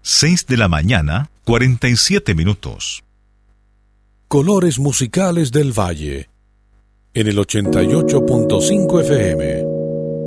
6 de la mañana, 47 minutos. Colores musicales del Valle, en el 88.5 FM.